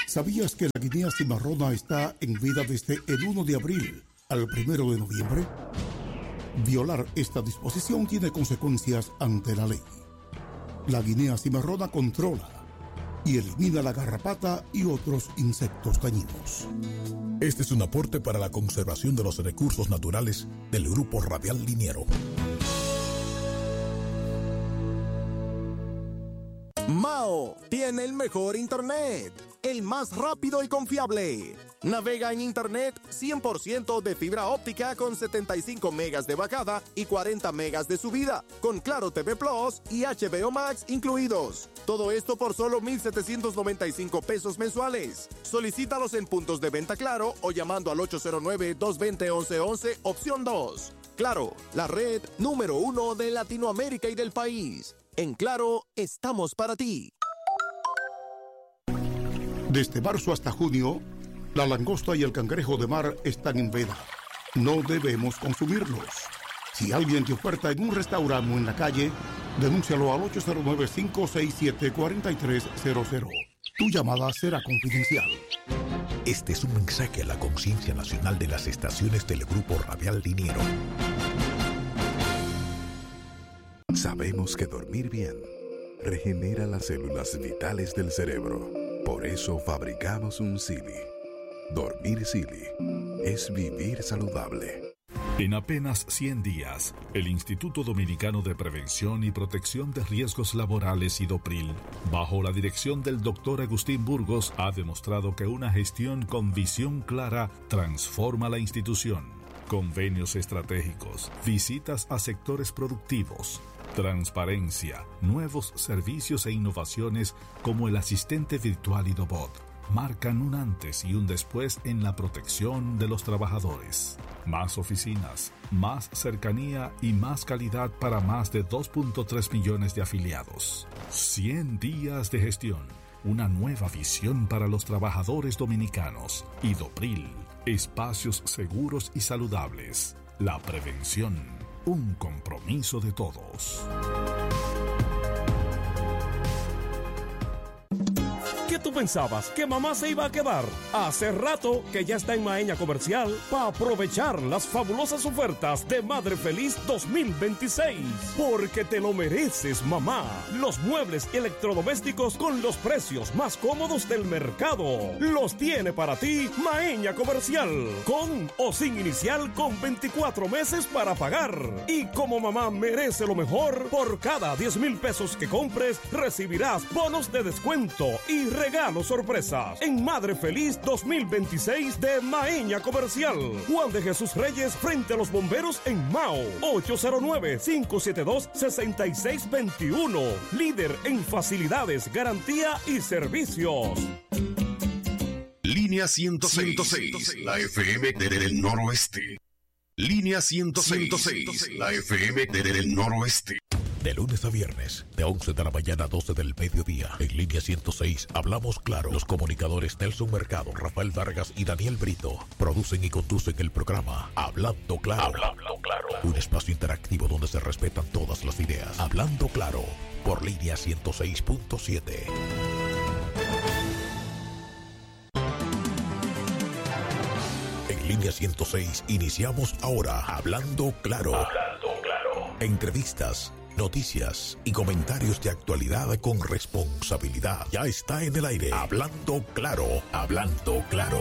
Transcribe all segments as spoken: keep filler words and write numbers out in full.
¿Sabías que la guinea cimarrona está en vida desde el primero de abril al primero de noviembre? Violar esta disposición tiene consecuencias ante la ley. La guinea cimarrona controla y elimina la garrapata y otros insectos dañinos. Este es un aporte para la conservación de los recursos naturales del Grupo Radial Liniero. Mao tiene el mejor internet, el más rápido y confiable. Navega en internet cien por ciento de fibra óptica con setenta y cinco megas de bajada y cuarenta megas de subida, con Claro T V Plus y H B O Max incluidos. Todo esto por solo mil setecientos noventa y cinco pesos mensuales. Solicítalos en puntos de venta Claro o llamando al ocho cero nueve, dos dos cero, once once, opción dos. Claro, la red número uno de Latinoamérica y del país. En Claro, estamos para ti. Desde marzo hasta junio, la langosta y el cangrejo de mar están en veda. No debemos consumirlos. Si alguien te oferta en un restaurante o en la calle, denúncialo al ocho cero nueve, cinco seis siete, cuatro tres cero cero. Tu llamada será confidencial. Este es un mensaje a la conciencia nacional de las estaciones del Grupo Radial Liniero. Sabemos que dormir bien regenera las células vitales del cerebro. Por eso fabricamos un Silly. Dormir Silly es vivir saludable. En apenas cien días, el Instituto Dominicano de Prevención y Protección de Riesgos Laborales, IDOPRIL, bajo la dirección del doctor Agustín Burgos, ha demostrado que una gestión con visión clara transforma la institución. Convenios estratégicos, visitas a sectores productivos, transparencia, nuevos servicios e innovaciones como el asistente virtual IDOBOT marcan un antes y un después en la protección de los trabajadores. Más oficinas, más cercanía y más calidad para más de dos punto tres millones de afiliados. cien días de gestión, una nueva visión para los trabajadores dominicanos. IDOPRIL, espacios seguros y saludables. La prevención, un compromiso de todos. ¿Qué tú pensabas? ¿Que mamá se iba a quedar? Hace rato que ya está en Maeña Comercial para aprovechar las fabulosas ofertas de Madre Feliz dos mil veintiséis. Porque te lo mereces, mamá. Los muebles electrodomésticos con los precios más cómodos del mercado. Los tiene para ti Maeña Comercial. Con o sin inicial con veinticuatro meses para pagar. Y como mamá merece lo mejor, por cada diez mil pesos que compres recibirás bonos de descuento y regalos sorpresas en Madre Feliz dos mil veintiséis de Maeña Comercial. Juan de Jesús Reyes frente a los bomberos en Mao. ocho cero nueve, cinco siete dos, seis seis dos uno. Líder en facilidades, garantía y servicios. Línea ciento seis, la F M del noroeste. Línea ciento seis, la F M del noroeste. De lunes a viernes, de once de la mañana a doce del mediodía, en Línea ciento seis, hablamos claro. Los comunicadores Nelson Mercado, Rafael Vargas y Daniel Brito producen y conducen el programa Hablando Claro. Hablando Claro. Un espacio interactivo donde se respetan todas las ideas. Hablando Claro, por Línea ciento seis punto siete. En Línea ciento seis, iniciamos ahora Hablando Claro. Hablando Claro. Entrevistas, noticias y comentarios de actualidad con responsabilidad. Ya está en el aire. Hablando Claro. Hablando Claro.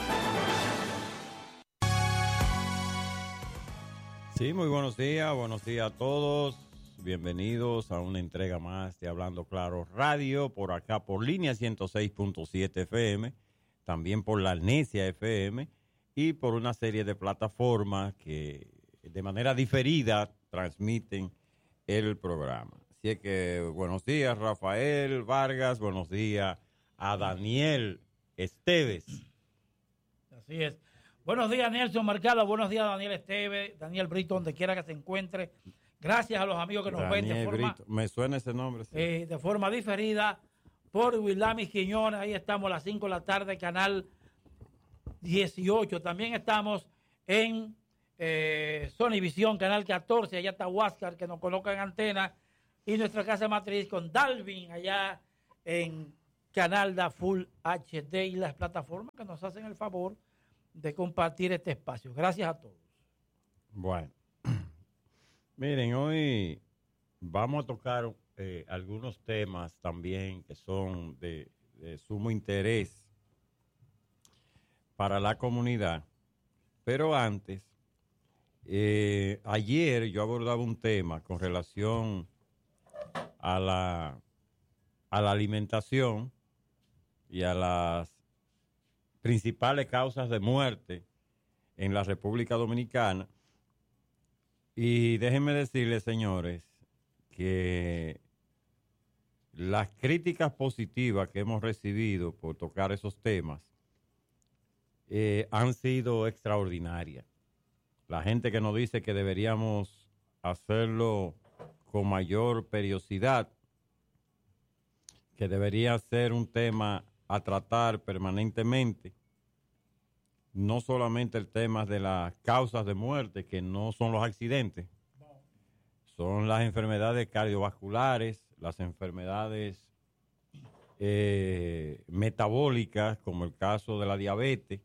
Sí, muy buenos días. Buenos días a todos. Bienvenidos a una entrega más de Hablando Claro Radio. Por acá por Línea ciento seis punto siete F M. También por la Necia F M. Y por una serie de plataformas que de manera diferida transmiten el programa. Así es que buenos días, Rafael Vargas, buenos días a Daniel Esteves. Así es. Buenos días, Nelson Mercado, buenos días, Daniel Esteves, Daniel Brito, donde quiera que se encuentre. Gracias a los amigos que nos Daniel ven de forma, Brito. Me suena ese nombre. Sí. Eh, de forma diferida por Wildamis Quiñones. Ahí estamos a las cinco de la tarde, canal dieciocho. También estamos en Eh, Sony Visión, canal catorce, allá está Huáscar, que nos coloca en antena, y nuestra casa matriz con Dalvin, allá en Canal da Full H D y las plataformas que nos hacen el favor de compartir este espacio. Gracias a todos. Bueno, miren, hoy vamos a tocar eh, algunos temas también que son de, de sumo interés para la comunidad. Pero antes, eh, ayer yo abordaba un tema con relación a la, a la alimentación y a las principales causas de muerte en la República Dominicana. Y déjenme decirles, señores, que las críticas positivas que hemos recibido por tocar esos temas eh, han sido extraordinarias. La gente que nos dice que deberíamos hacerlo con mayor periodicidad, que debería ser un tema a tratar permanentemente, no solamente el tema de las causas de muerte, que no son los accidentes, son las enfermedades cardiovasculares, las enfermedades eh, metabólicas, como el caso de la diabetes,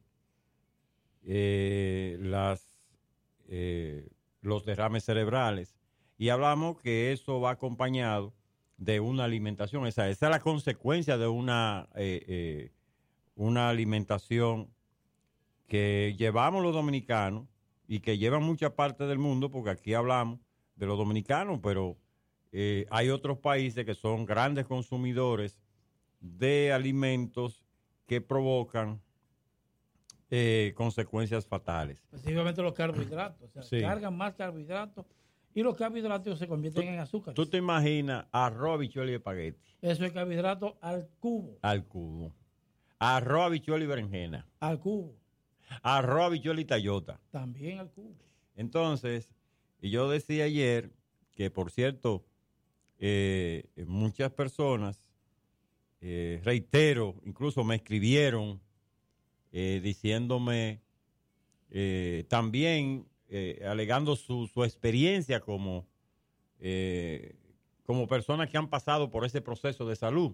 eh, las, eh, los derrames cerebrales. Y hablamos que eso va acompañado de una alimentación. Esa, esa es la consecuencia de una, eh, eh, una alimentación que llevamos los dominicanos y que llevan mucha parte del mundo, porque aquí hablamos de los dominicanos, pero eh, hay otros países que son grandes consumidores de alimentos que provocan eh, consecuencias fatales. Específicamente los carbohidratos, o sea, sí. cargan más carbohidratos y los carbohidratos se convierten ¿Tú, en azúcar. ¿Tú te imaginas arroz, habichuela y espagueti? Eso es carbohidrato al cubo. Al cubo. Arroz, habichuela y berenjena. Al cubo. Arroz, habichuela y tallota. También al cubo. Entonces, yo decía ayer que, por cierto, eh, muchas personas, eh, reitero, incluso me escribieron eh, diciéndome eh, también, eh, alegando su, su experiencia como, eh, como personas que han pasado por ese proceso de salud.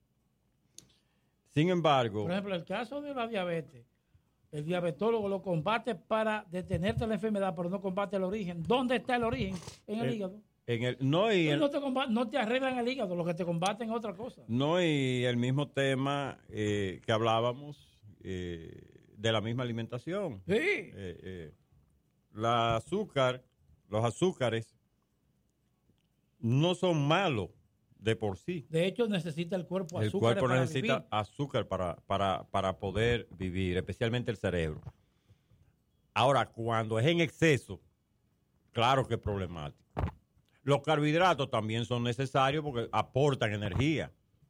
Sin embargo... Por ejemplo, el caso de la diabetes, el diabetólogo lo combate para detenerte la enfermedad, pero no combate el origen. ¿Dónde está el origen? En el, el hígado. En el, no, y el, no, te combate, no te arreglan el hígado, lo que te combaten es otra cosa. No, y el mismo tema eh, que hablábamos eh, de la misma alimentación. Sí. Eh, eh, la azúcar, los azúcares no son malos de por sí. De hecho, necesita el cuerpo azúcar. El cuerpo para necesita vivir. azúcar para, para, para poder vivir, especialmente el cerebro. Ahora, cuando es en exceso, claro que es problemático. Los carbohidratos también son necesarios porque aportan energía.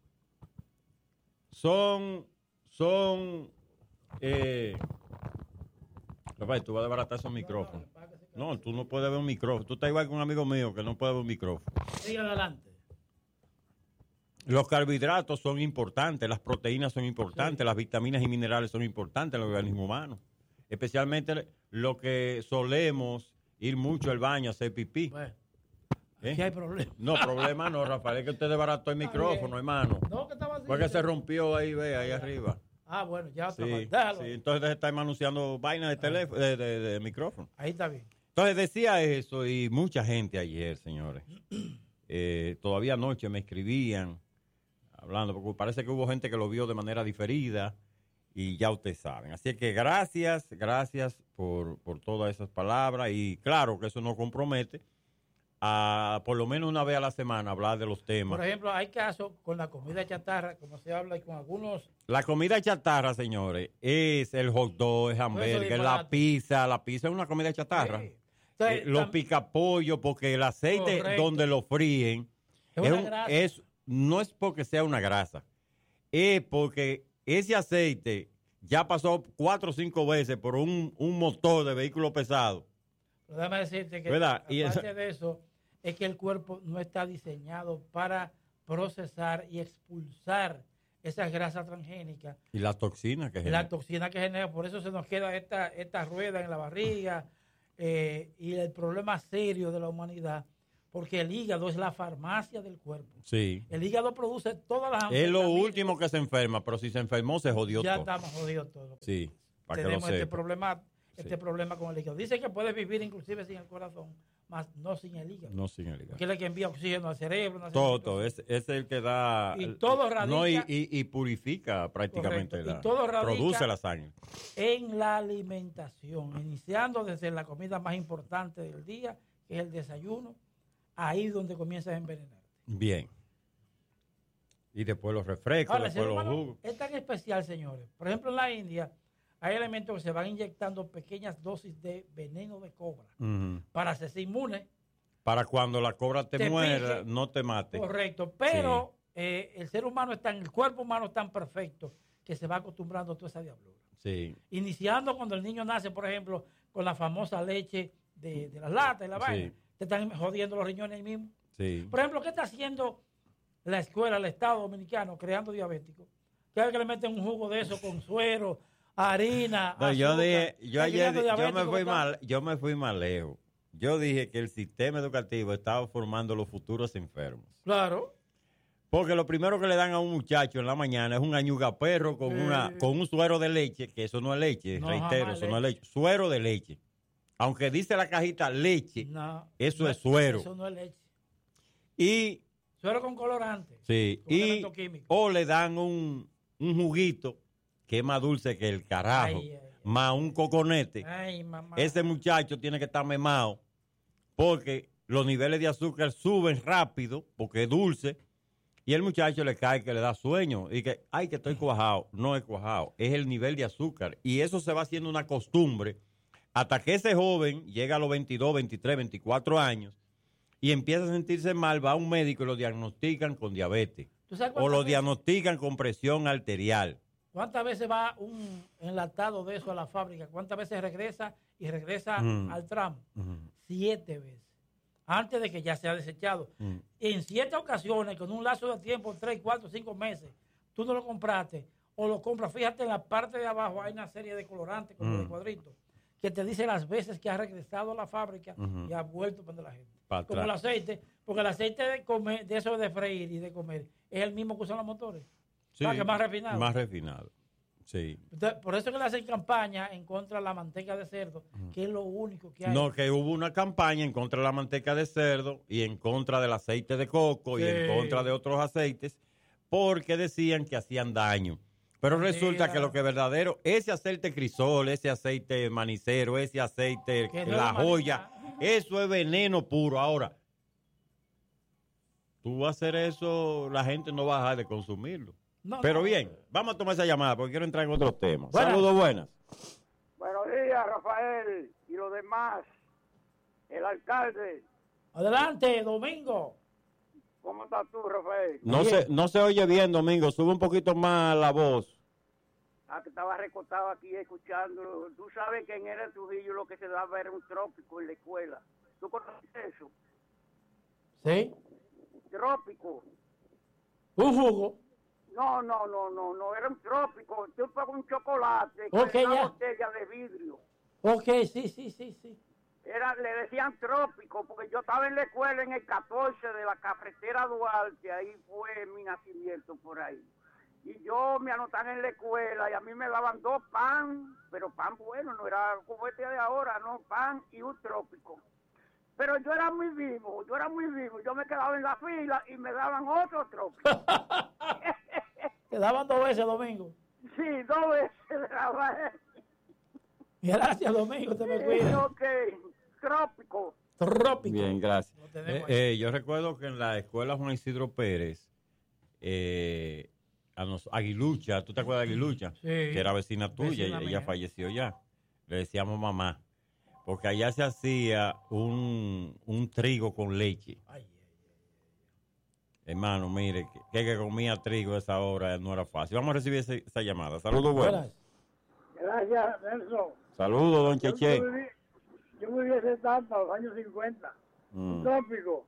Son, son, eh, papá, tú vas a desbaratar esos micrófonos. No, tú no puedes ver un micrófono. Tú estás igual que un amigo mío que no puede ver un micrófono. Sigue adelante. Los carbohidratos son importantes, las proteínas son importantes, sí. Las vitaminas y minerales son importantes en el organismo humano. Especialmente lo que solemos ir mucho al baño a hacer pipí. Bueno. ¿Eh? Aquí hay problema. No, problema no, Rafael, es que usted desbarató el micrófono, hermano. No, que estaba así. Porque se rompió ahí, ve, ahí arriba. Ah, bueno, ya sí, está. Sí, entonces está anunciando vainas de teléfono, de, de, de micrófono. Ahí está bien. Entonces decía eso y mucha gente ayer, señores, eh, todavía anoche me escribían hablando, porque parece que hubo gente que lo vio de manera diferida y ya ustedes saben. Así que gracias, gracias por, por todas esas palabras y claro que eso no compromete a por lo menos una vez a la semana hablar de los temas. Por ejemplo, hay casos con la comida chatarra, como se habla, y con algunos... La comida chatarra, señores, es el hot dog, el hamburger, la pizza. La pizza es una comida chatarra. Sí. Entonces, eh, los picapollos, porque el aceite correcto. Donde lo fríen es, es, un, es no es porque sea una grasa, es porque ese aceite ya pasó cuatro o cinco veces por un, un motor de vehículo pesado. Pero déjame decirte que ¿verdad? aparte y eso, de eso, es que el cuerpo no está diseñado para procesar y expulsar esas grasas transgénicas. Y las toxinas que genera. La toxina que genera, por eso se nos queda esta, esta rueda en la barriga eh, y el problema serio de la humanidad, Porque el hígado es la farmacia del cuerpo. Sí. El hígado produce todas las Es lo anfetaminas. último que se enferma, pero si se enfermó se jodió Ya todo. estamos jodidos todos. Sí, para que lo Tenemos este sepa. problema, este Sí. problema con el hígado. Dice que puedes vivir inclusive sin el corazón, más no sin el hígado. No sin el hígado. Porque es el que envía oxígeno al cerebro. una serie de Todo, cosas. todo. Es, es el que da... Y todo radica- No, y, y, y purifica prácticamente. Correcto. Y La, todo radica- produce la sangre. En la alimentación, iniciando desde la comida más importante del día, que es el desayuno, ahí es donde comienzas a envenenar. Bien. Y después los refrescos, Ahora, el ser después los humano jugos. es tan especial, señores. Por ejemplo, en la India hay elementos que se van inyectando pequeñas dosis de veneno de cobra Ujú. para hacerse inmune. Para cuando la cobra te, Te muera, pique. no te mate. Correcto. Pero eh, el ser humano es tan, el cuerpo humano es tan perfecto que se va acostumbrando a toda esa diablura. Sí. Iniciando cuando el niño nace, por ejemplo, con la famosa leche de, de las latas y la Sí. vaina. Te están jodiendo los riñones ahí mismo. Sí. Por ejemplo, ¿qué está haciendo la escuela, el Estado Dominicano, creando diabéticos? Cada vez que le meten un jugo de eso con suero, harina, No, yo azúcar, dije, yo está ayer, creando yo me diabéticos fui que están- mal, yo me fui más lejos. Yo dije que el sistema educativo estaba formando los futuros enfermos. Claro. Porque lo primero que le dan a un muchacho en la mañana es un añugaperro con, Sí. una, con un suero de leche, que eso no es leche, No, reitero, jamás eso no es leche. Suero de leche. Aunque dice la cajita leche, No, eso no, es suero. Eso no es leche. Y, Suero con colorante. sí, Con y elemento químico. o le dan un, un juguito que es más dulce que el carajo, Ay, ay, ay. más un coconete. Ay, mamá. Ese muchacho tiene que estar memado porque los niveles de azúcar suben rápido porque es dulce y el muchacho le cae que le da sueño y que, ay, que estoy cuajado. No es cuajado, es el nivel de azúcar y eso se va haciendo una costumbre hasta que ese joven llega a los veintidós, veintitrés, veinticuatro años y empieza a sentirse mal, va a un médico y lo diagnostican con diabetes ¿Tú sabes o cuántas lo veces- diagnostican con presión arterial. ¿Cuántas veces va un enlatado de eso a la fábrica? ¿Cuántas veces regresa y regresa Mm. al tramo? Ujú. Siete veces. Antes de que ya sea desechado. Mm. En siete ocasiones, con un lazo de tiempo, tres, cuatro, cinco meses, tú no lo compraste o lo compras. Fíjate, en la parte de abajo hay una serie de colorantes, como Mm. de cuadritos, que te dice las veces que ha regresado a la fábrica Ujú. y ha vuelto para la gente. Pa' Como el atrás. aceite, porque el aceite de comer, de eso de freír y de comer, es el mismo que usan los motores. Sí, Ah, que más refinado. Más refinado, sí. Entonces, por eso que le hacen campaña en contra de la manteca de cerdo, que es lo único que hay. No, que hubo una campaña en contra de la manteca de cerdo y en contra del aceite de coco y Sí. en contra de otros aceites porque decían que hacían daño. Pero resulta Mentira. que lo que es verdadero, ese aceite crisol, ese aceite manicero, ese aceite, Que no la es joya, maní. eso es veneno puro. Ahora, tú vas a hacer eso, la gente no va a dejar de consumirlo. No, Pero no. bien, vamos a tomar esa llamada porque quiero entrar en otros temas. Buenas. Saludos, buenas. Buenos días, Rafael, y los demás. El alcalde, Adelante, Domingo. ¿cómo estás tú, Rafael? No Bien. se, no se oye bien, Domingo. Sube un poquito más la voz. Ah, que estaba recostado aquí escuchando. Tú sabes que en el Trujillo lo que se daba era un trópico en la escuela. ¿Tú conoces eso? ¿Sí? Trópico. Un jugo. No, no, no, no, no, era un trópico. Tú pagas un chocolate con Ok, una ya. botella de vidrio. Ok, sí, sí, sí, sí. Era, le decían trópico, porque yo estaba en la escuela en el catorce de la carretera Duarte, ahí fue mi nacimiento por ahí. Y yo me anotaban en la escuela y a mí me daban dos pan, pero pan bueno, no era como este de ahora, no, pan y un trópico. Pero yo era muy vivo, yo era muy vivo, yo me quedaba en la fila y me daban otro trópico. Te daban dos veces, Domingo. Sí, dos veces trabajé. Gracias, Domingo, te me cuidas. Ok, trópico. Trópico. Bien, gracias. Lo tenemos Eh, ahí. eh, yo recuerdo que en la escuela Juan Isidro Pérez, eh, a nos, Aguilucha, ¿tú te acuerdas de Aguilucha? Sí. Que era vecina tuya, Vecina ella, mía. ella falleció ya. Le decíamos mamá. Porque allá se hacía un, un trigo con leche. Ay, ay, Hermano, mire, que, que comía trigo a esa hora no era fácil. Vamos a recibir ese- esa llamada. Saludos, buenas. buenas. Gracias, Nelson. Saludos, don Yo Cheche. viví, yo viví esa etapa, los años cincuenta. Mm. Trópico.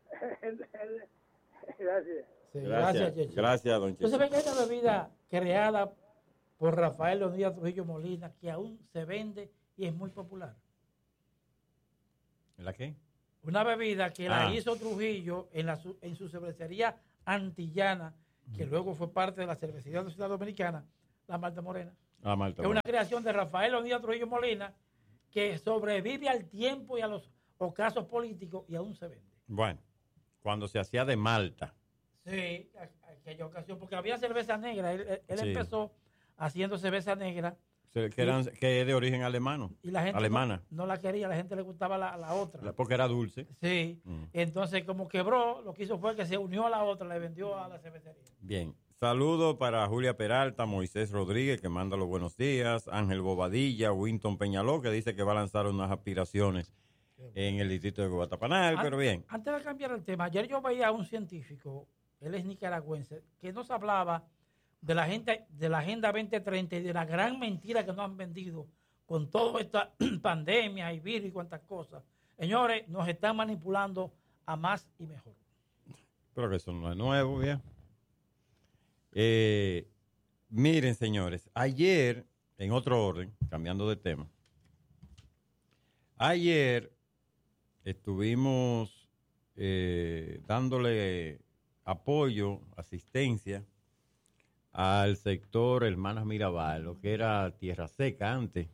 Gracias. Sí, gracias, Gracias, Cheche. gracias, don Entonces Cheche. ven que hay una bebida creada por Rafael Leonidas Trujillo Molina que aún se vende y es muy popular. ¿La qué? Una bebida que Ah. la hizo Trujillo en, la, su- en su cervecería antillana, que luego fue parte de la cervecería de la Ciudad Dominicana, la Malta Morena. La Malta Es una Morena. creación de Rafael Leonidas Trujillo Molina que sobrevive al tiempo y a los ocasos políticos y aún se vende. Bueno, cuando se hacía de Malta. Sí, a- aquella ocasión, porque había cerveza negra. Él, él- él Sí. empezó haciendo cerveza negra Se- Que, eran, que es de origen alemano. y la gente Alemana. No, no la quería, a la gente le gustaba la, la otra. La- Porque era dulce. Sí, Mm. entonces como quebró, lo que hizo fue que se unió a la otra, le vendió a la cervecería. Bien. Saludos para Julia Peralta, Moisés Rodríguez, que manda los buenos días, Ángel Bobadilla, Winton Peñaló, que dice que va a lanzar unas aspiraciones en el distrito de Guatapanal, An- pero bien. Antes de cambiar el tema, ayer yo veía a un científico, él es nicaragüense, que nos hablaba de la, gente, de la Agenda veinte treinta y de la gran mentira que nos han vendido con toda esta pandemia y virus y cuantas cosas. Señores, nos están manipulando a más y mejor. Pero que eso no es nuevo, bien. Eh, miren, señores, ayer, en otro orden, cambiando de tema, ayer estuvimos eh, dándole apoyo, asistencia al sector Hermanas Mirabal, lo que era Tierra Seca antes.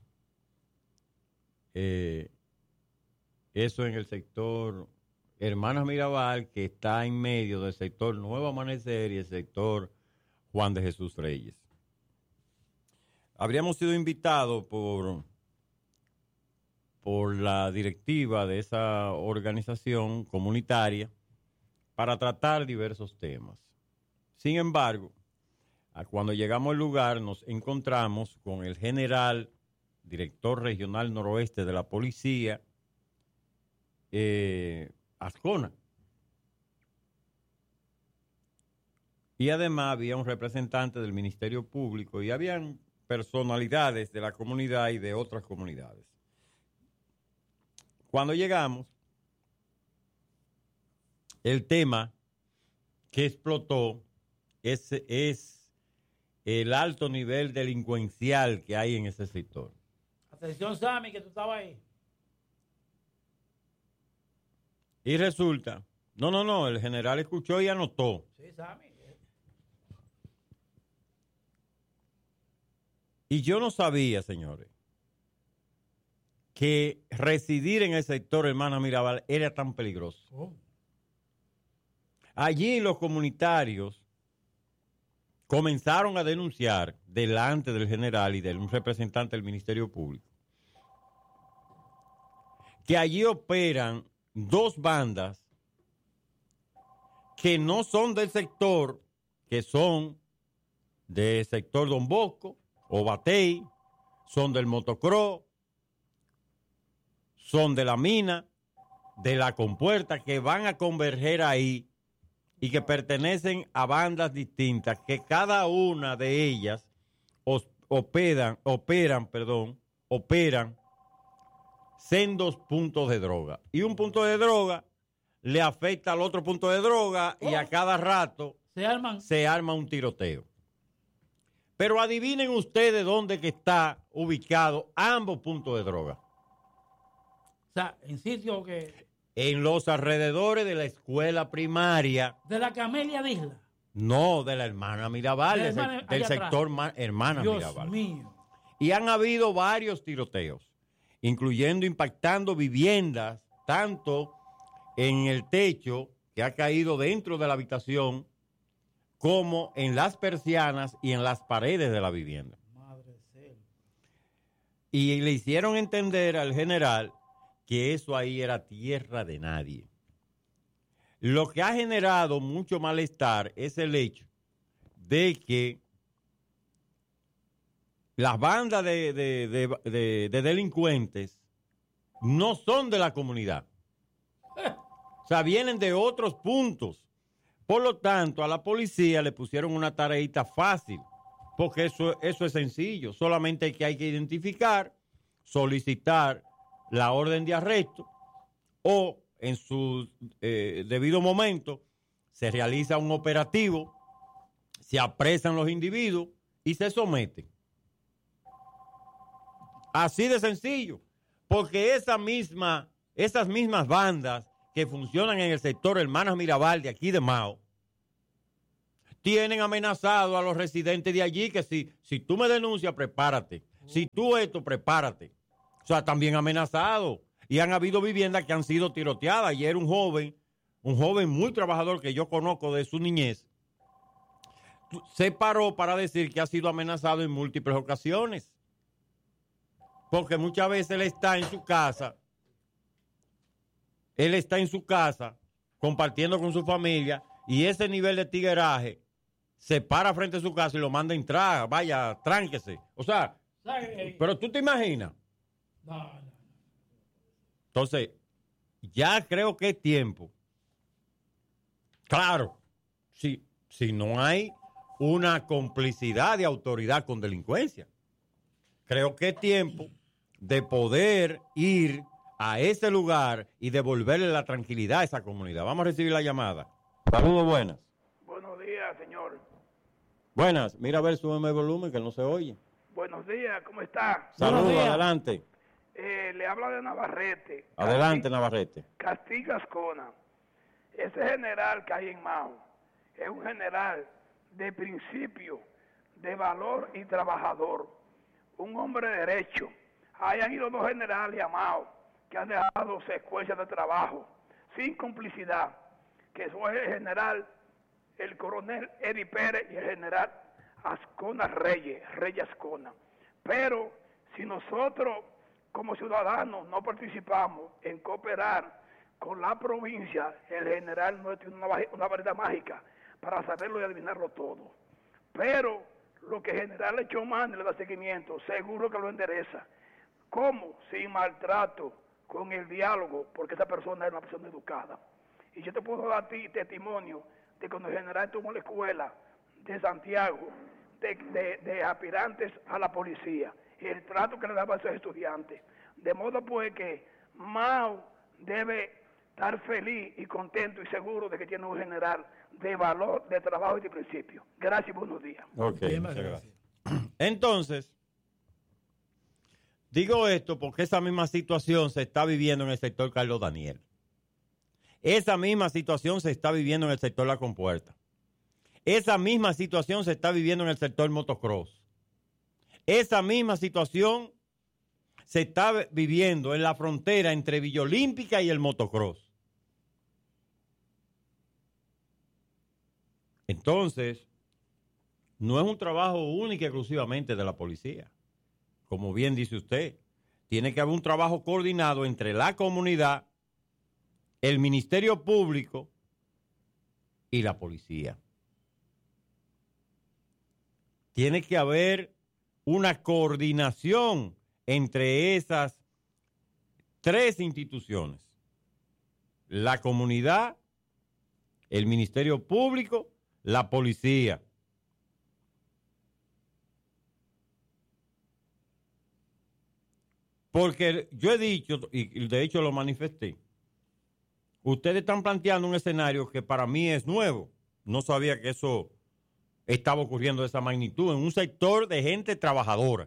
Eh, eso en el sector Hermanas Mirabal, que está en medio del sector Nuevo Amanecer y el sector Juan de Jesús Reyes. Habríamos sido invitados por, por la directiva de esa organización comunitaria para tratar diversos temas. Sin embargo, a cuando llegamos al lugar nos encontramos con el general, director regional noroeste de la policía, eh, Ascona. Y además había un representante del Ministerio Público y habían personalidades de la comunidad y de otras comunidades. Cuando llegamos, el tema que explotó es, es el alto nivel delincuencial que hay en ese sector. Atención, Sammy, que tú estabas ahí. Y resulta, no, no, no, el general escuchó y anotó. Sí, Sammy. Y yo no sabía, señores, que residir en el sector Hermana Mirabal era tan peligroso. Oh. Allí los comunitarios comenzaron a denunciar delante del general y de un representante del Ministerio Público que allí operan dos bandas que no son del sector, que son del sector Don Bosco o Batey, son del motocross, son de la mina, de la compuerta, que van a converger ahí y que pertenecen a bandas distintas, que cada una de ellas os, operan, operan, perdón, operan sendos puntos de droga. Y un punto de droga le afecta al otro punto de droga y a cada rato se, arman. se arma un tiroteo. Pero adivinen ustedes dónde que está ubicado ambos puntos de droga. O sea, en sitios que... En los alrededores de la escuela primaria. De la Camelia de Isla. No, de la Hermana Mirabal, De del, hermana, del allá sector atrás. ma- Hermana Dios Mirabal. mío. Y han habido varios tiroteos, incluyendo impactando viviendas, tanto en el techo que ha caído dentro de la habitación, como en las persianas y en las paredes de la vivienda. Madre cel. Y le hicieron entender al general que eso ahí era tierra de nadie. Lo que ha generado mucho malestar es el hecho de que las bandas de, de, de, de, de delincuentes no son de la comunidad. O sea, vienen de otros puntos. Por lo tanto, a la policía le pusieron una tareita fácil, porque eso, eso es sencillo. Solamente que hay que identificar, solicitar la orden de arresto o en su eh, debido momento se realiza un operativo, se apresan los individuos y se someten. Así de sencillo, porque esa misma, esas mismas bandas que funcionan en el sector Hermanas Mirabal de aquí de Mao, tienen amenazado a los residentes de allí que si, si tú me denuncias, prepárate. Si tú esto, prepárate. O sea, también amenazado. Y han habido viviendas que han sido tiroteadas. Ayer un joven, un joven muy trabajador que yo conozco de su niñez, se paró para decir que ha sido amenazado en múltiples ocasiones. Porque muchas veces él está en su casa, él está en su casa compartiendo con su familia y ese nivel de tigueraje se para frente a su casa y lo manda a entrar, vaya, tránquese. O sea, pero tú te imaginas. No, no. Entonces, ya creo que es tiempo. Claro, si, si no hay una complicidad de autoridad con delincuencia, creo que es tiempo de poder ir a ese lugar y devolverle la tranquilidad a esa comunidad. Vamos a recibir la llamada. Saludos, buenas. Buenos días, señor. Buenas, mira a ver, súbeme el volumen que no se oye. Buenos días, ¿cómo está? Saludos, adelante. Eh, le habla de Navarrete. Adelante, Casti Navarrete. Castillo Ascona. Ese general que hay en Mao es un general de principio, de valor y trabajador. Un hombre de derecho. Ahí han ido dos generales a Mao que han dejado secuencias de trabajo sin complicidad, que son el general, el coronel Eddie Pérez y el general Ascona Reyes, Reyes Ascona. Pero si nosotros como ciudadanos no participamos en cooperar con la provincia, el general no tiene una, una varita mágica para saberlo y adivinarlo todo. Pero lo que el general echó mano y le da seguimiento, seguro que lo endereza. ¿Cómo? Sin maltrato, con el diálogo, porque esa persona es una persona educada. Y yo te puedo dar a ti testimonio de cuando el general estuvo en la escuela de Santiago, de, de, de aspirantes a la policía, el trato que le daba a esos estudiantes. De modo pues que Mao debe estar feliz y contento y seguro de que tiene un general de valor, de trabajo y de principio. Gracias y buenos días. Ok, muchas gracias. Entonces, digo esto porque esa misma situación se está viviendo en el sector Carlos Daniel. Esa misma situación se está viviendo en el sector La Compuerta. Esa misma situación se está viviendo en el sector Motocross. Esa misma situación se está viviendo en la frontera entre Villa Olímpica y el motocross. Entonces, no es un trabajo único y exclusivamente de la policía. Como bien dice usted, tiene que haber un trabajo coordinado entre la comunidad, el Ministerio Público y la policía. Tiene que haber una coordinación entre esas tres instituciones: la comunidad, el Ministerio Público, la policía. Porque yo he dicho, y de hecho lo manifesté, ustedes están planteando un escenario que para mí es nuevo. No sabía que eso estaba ocurriendo de esa magnitud en un sector de gente trabajadora.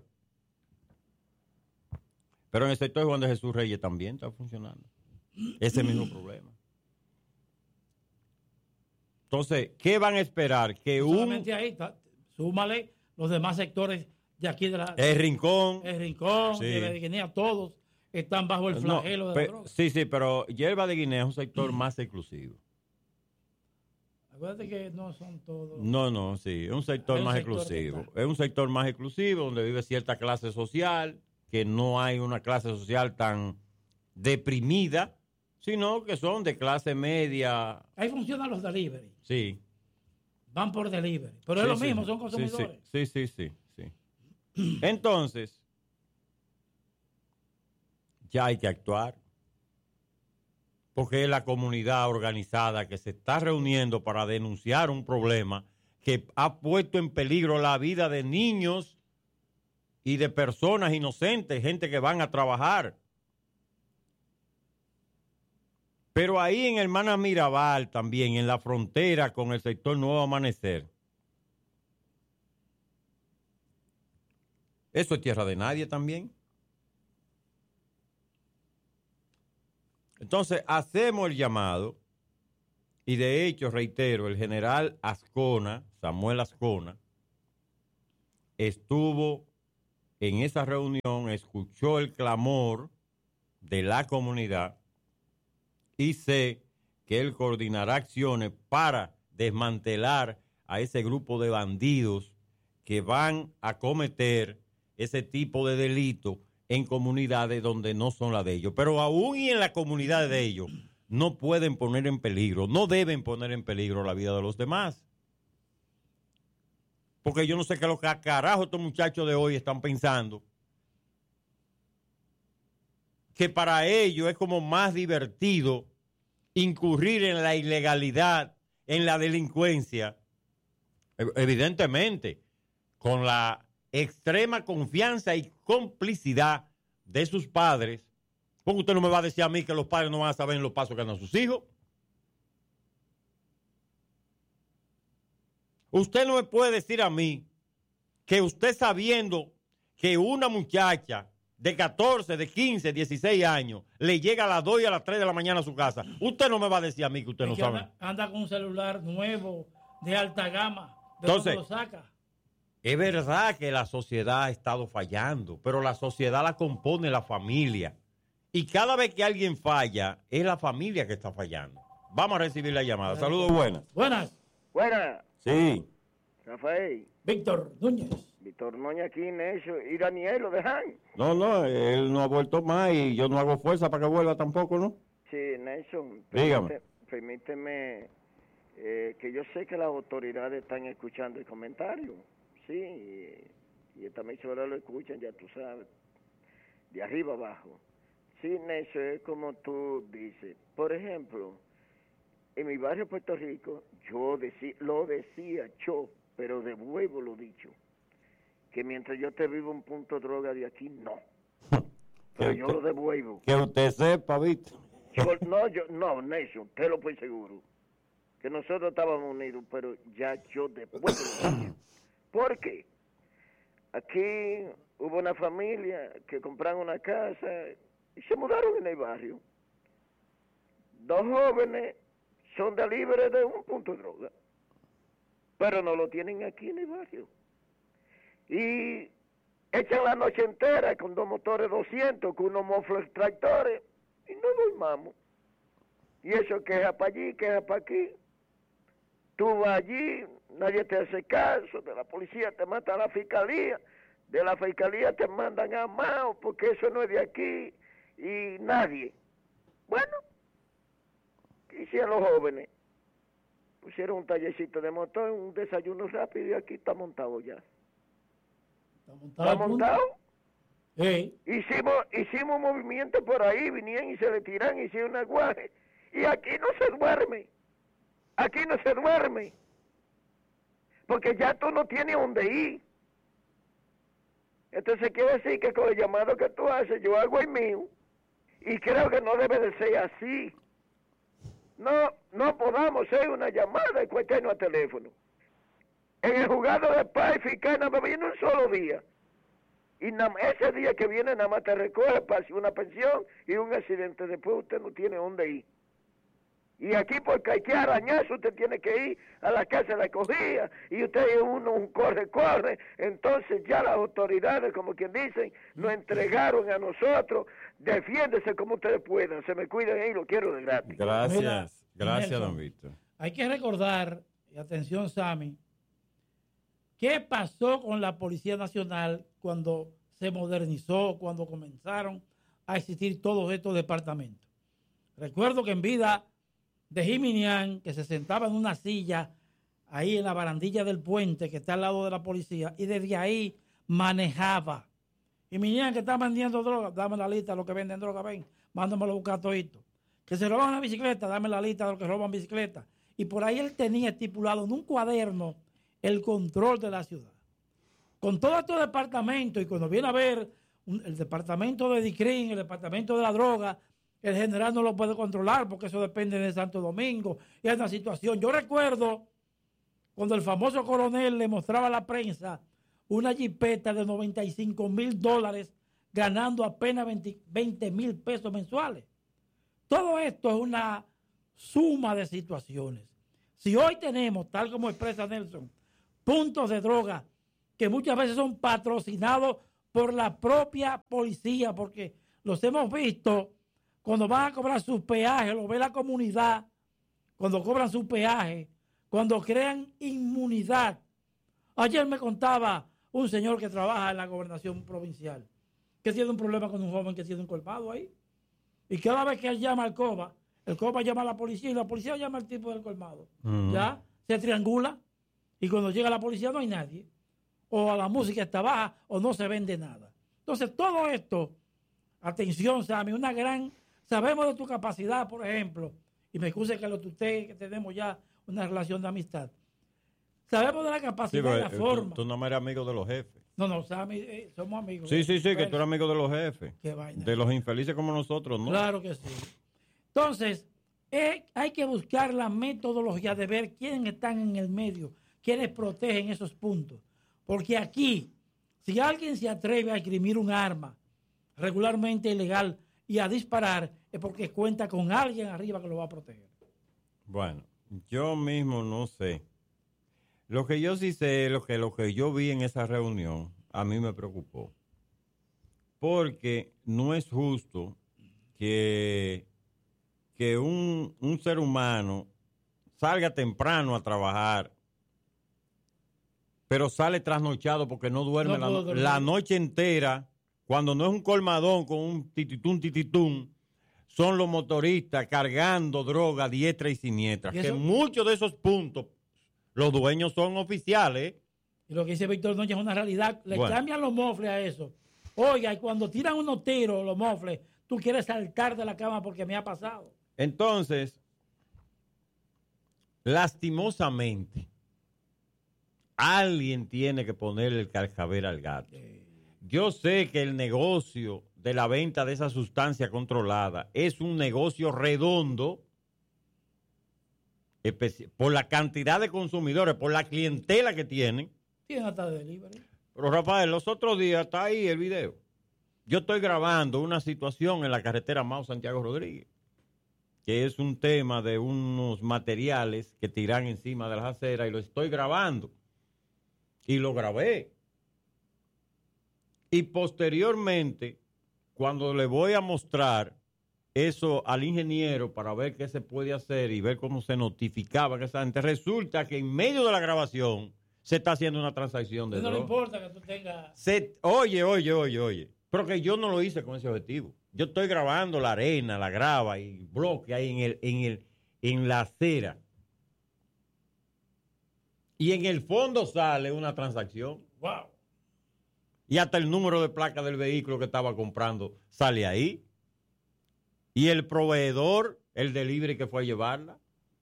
Pero en el sector de Juan de Jesús Reyes también está funcionando ese mismo problema. Entonces, ¿qué van a esperar? Que un... Solamente ahí, está, súmale los demás sectores de aquí de la... El Rincón. El Rincón, Sí. Hierba de Guinea, todos están bajo el flagelo No, de la pe- droga. Sí, sí, pero Hierba de Guinea es un sector más exclusivo. Acuérdate que no son todos... No, no, sí, es un sector Es un más sector exclusivo. total. Es un sector más exclusivo donde vive cierta clase social, que no hay una clase social tan deprimida, sino que son de clase media. Ahí funcionan los delivery. Sí. Van por delivery. Pero es Sí, lo sí, mismo, sí. son consumidores. Sí, sí, sí, sí, sí. Entonces, ya hay que actuar. Porque es la comunidad organizada que se está reuniendo para denunciar un problema que ha puesto en peligro la vida de niños y de personas inocentes, gente que van a trabajar. Pero ahí en Hermanas Mirabal también, en la frontera con el sector Nuevo Amanecer, eso es tierra de nadie también. Entonces, hacemos el llamado y de hecho, reitero, el general Ascona, Samuel Ascona, estuvo en esa reunión, escuchó el clamor de la comunidad y sé que él coordinará acciones para desmantelar a ese grupo de bandidos que van a cometer ese tipo de delito en comunidades donde no son las de ellos. Pero aún y en las comunidades de ellos no pueden poner en peligro, no deben poner en peligro la vida de los demás. Porque yo no sé qué los carajos estos muchachos de hoy están pensando. Que para ellos es como más divertido incurrir en la ilegalidad, en la delincuencia. Evidentemente, con la extrema confianza y complicidad de sus padres. Porque usted no me va a decir a mí que los padres no van a saber los pasos que dan sus hijos. Usted no me puede decir a mí que usted sabiendo que una muchacha de catorce, de quince, dieciséis años le llega a las dos y a las tres de la mañana a su casa, usted no me va a decir a mí que usted es no que sabe. Anda, anda con un celular nuevo, de alta gama. ¿De Entonces, dónde lo saca? Es verdad que la sociedad ha estado fallando, pero la sociedad la compone la familia. Y cada vez que alguien falla, es la familia que está fallando. Vamos a recibir la llamada. Saludos, buenas. Buenas. Buenas. Sí. Rafael. Víctor Núñez. Víctor Núñez aquí, Necio. ¿Y Daniel lo dejan? No, no, él no ha vuelto más y yo no hago fuerza para que vuelva tampoco, ¿no? Sí, Nelson. Dígame. Permíteme eh, que yo sé que las autoridades están escuchando el comentario. Sí, y, y esta emisora lo escuchan, ya tú sabes. De arriba abajo. Sí, Nelson, es como tú dices. Por ejemplo, en mi barrio Puerto Rico, yo decí, lo decía yo, pero de huevo lo dicho, que mientras yo te vivo un punto de droga de aquí, no. Pero yo lo devuelvo. Que usted sepa, Víctor. Yo, no, yo, no, Nelson, te lo puedo seguro. Que nosotros estábamos unidos, pero ya yo devuelvo lo dicho. ¿Por qué? Aquí hubo una familia que compraron una casa y se mudaron en el barrio. Dos jóvenes son delibres de un punto de droga, pero no lo tienen aquí en el barrio. Y echan la noche entera con dos motores doscientos, con unos mofles tractores, y no dormamos. Y eso queja para allí, queja para aquí. Tú vas allí, nadie te hace caso, de la policía te mata a la fiscalía, de la fiscalía te mandan a Mao, porque eso no es de aquí, y nadie. Bueno, ¿qué hicieron los jóvenes? Pusieron un tallercito de motor, un desayuno rápido, y aquí está montado ya. ¿Está montado? ¿Está montado? Sí. Hicimos, hicimos un movimiento por ahí, vinieron y se le tiran, hicieron un aguaje, y aquí no se duerme. Aquí no se duerme, porque ya tú no tienes dónde ir. Entonces quiere decir que con el llamado que tú haces, yo hago el mío, y creo que no debe de ser así. No, no podamos hacer una llamada y cuestionarnos a teléfono. En el juzgado de paz y fiscal nada más viene un solo día. Y nada, ese día que viene nada más te recoge para una pensión y un accidente. Después usted no tiene dónde ir. Y aquí por cualquier arañazo usted tiene que ir a la casa de la acogida y usted uno un corre, corre. Entonces ya las autoridades, como quien dicen, nos entregaron a nosotros. Defiéndese como ustedes puedan. Se me cuidan ahí, lo quiero de gratis. Gracias, Mira, gracias, Nelson, don Víctor. Hay que recordar, y atención Sammy, ¿qué pasó con la Policía Nacional cuando se modernizó, cuando comenzaron a existir todos estos departamentos? Recuerdo que en vida de Jiminián, que se sentaba en una silla ahí en la barandilla del puente que está al lado de la policía, y desde ahí manejaba. Jiminián, que está vendiendo droga, dame la lista de los que venden droga, ven, mándamelo a buscar todito. Que se roban una bicicleta, dame la lista de los que roban bicicleta. Y por ahí él tenía estipulado en un cuaderno el control de la ciudad. Con todos estos departamentos, y cuando viene a ver un, el departamento de DICRIN, el departamento de la droga, el general no lo puede controlar porque eso depende de Santo Domingo. Y es una situación. Yo recuerdo cuando el famoso coronel le mostraba a la prensa una jipeta de noventa y cinco mil dólares ganando apenas veinte mil pesos mensuales. todo esto es una suma de situaciones. Si hoy tenemos, tal como expresa Nelson, puntos de droga que muchas veces son patrocinados por la propia policía, porque los hemos visto cuando van a cobrar sus peajes, lo ve la comunidad, cuando cobran su peaje, cuando crean inmunidad. Ayer me contaba un señor que trabaja en la gobernación provincial que tiene un problema con un joven que tiene un colmado ahí. Y cada vez que él llama al COBA, el COBA llama a la policía y la policía llama al tipo del colmado. Uh-huh. Ya se triangula y cuando llega la policía no hay nadie. O la música está baja o no se vende nada. Entonces todo esto, atención Sammy, una gran, sabemos de tu capacidad, por ejemplo, y me excuse que lo tutee, que tenemos ya una relación de amistad. Sabemos de la capacidad sí, y la tú, forma. Tú no eres amigo de los jefes. No, no, Sammy, eh, somos amigos. Sí, sí, sí, pero, que tú eres amigo de los jefes. Qué vaina. De los infelices como nosotros, ¿no? Claro que sí. Entonces, eh, hay que buscar la metodología de ver quiénes están en el medio, quiénes protegen esos puntos. Porque aquí, si alguien se atreve a esgrimir un arma regularmente ilegal y a disparar, es porque cuenta con alguien arriba que lo va a proteger. Bueno, yo mismo no sé. Lo que yo sí sé, lo que, lo que yo vi en esa reunión, a mí me preocupó. Porque no es justo que, que un, un ser humano salga temprano a trabajar, pero sale trasnochado porque no duerme no la, la noche entera. Cuando no es un colmadón con un tititún, tititún, son los motoristas cargando droga diestra y siniestra. Que muchos de esos puntos, los dueños son oficiales. Y lo que dice Víctor Núñez es una realidad. Le bueno. cambian los mofles a eso. Oiga, y cuando tiran unos tiros, los mofles, tú quieres saltar de la cama porque me ha pasado. Entonces, lastimosamente, alguien tiene que ponerle el cascabel al gato. Yo sé que el negocio de la venta de esa sustancia controlada es un negocio redondo por la cantidad de consumidores, por la clientela que tienen. Tienen hasta delivery. Pero Rafael, los otros días está ahí el video. Yo estoy grabando una situación en la carretera Mao Santiago Rodríguez, que es un tema de unos materiales que tiran encima de las aceras y lo estoy grabando. Y lo grabé. Y posteriormente, cuando le voy a mostrar eso al ingeniero para ver qué se puede hacer y ver cómo se notificaba que esa gente, resulta que en medio de la grabación se está haciendo una transacción de no droga. No le importa que tú tengas... Se, oye, oye, oye, oye. Pero que yo no lo hice con ese objetivo. Yo estoy grabando la arena, la grava y bloque ahí en, el, en, el, en la acera. Y en el fondo sale una transacción. ¡Wow! Y hasta el número de placa del vehículo que estaba comprando sale ahí. Y el proveedor, el delivery que fue a llevarla.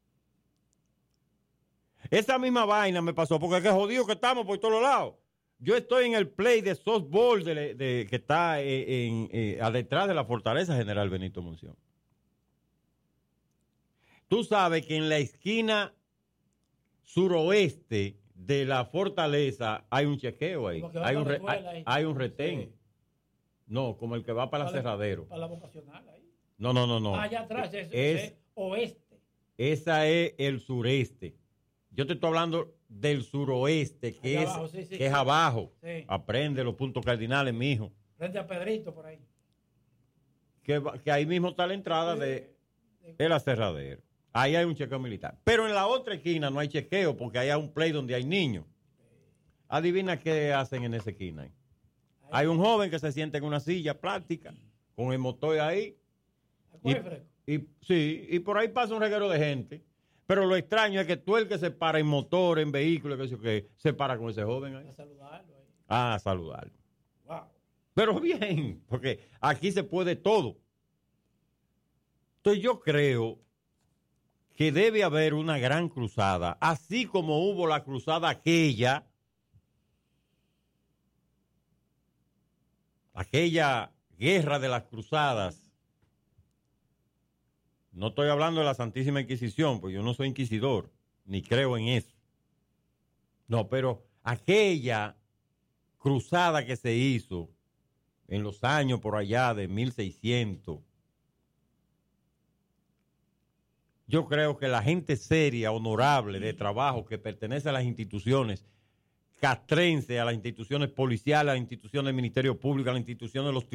Esa misma vaina me pasó, porque qué jodido que estamos por todos lados. Yo estoy en el play de softball de, de, que está en, en, en, detrás de la Fortaleza General Benito Monción. Tú sabes que en la esquina suroeste de la Fortaleza hay un chequeo ahí. Hay un, re, hay, hay un retén. Sí. No, como el que va para, para la Cerradero. Para la vocacional ahí. No, no, no, no. Allá atrás es, es, es oeste. Esa es el sureste. Yo te estoy hablando del suroeste, que, es, abajo, sí, sí, que sí. es abajo. Sí. Aprende los puntos cardinales, mijo. Frente a Pedrito, por ahí. Que, que ahí mismo está la entrada sí. de, de la Cerradero. Ahí hay un chequeo militar. Pero en la otra esquina no hay chequeo porque ahí hay un play donde hay niños. Adivina qué hacen en esa esquina. Ahí. Hay un joven que se sienta en una silla plástica con el motor ahí. Y, y, sí, y por ahí pasa un reguero de gente. Pero lo extraño es que tú el que se para en motor, en vehículo, que, que se para con ese joven ahí. A saludarlo ahí. Ah, a saludarlo. Wow. Pero bien, porque aquí se puede todo. Entonces yo creo que debe haber una gran cruzada, así como hubo la cruzada aquella, aquella guerra de las cruzadas. No estoy hablando de la Santísima Inquisición, porque yo no soy inquisidor, ni creo en eso. No, pero aquella cruzada que se hizo en los años por allá de mil seiscientos, Yo creo que la gente seria, honorable, de trabajo, que pertenece a las instituciones castrenses, a las instituciones policiales, a las instituciones del Ministerio Público, a las instituciones de los tribunales,